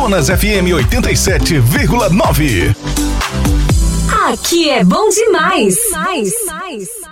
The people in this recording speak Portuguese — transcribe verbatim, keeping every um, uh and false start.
Amazonas F M oitenta e sete vírgula nove. Aqui é bom demais. Bom demais.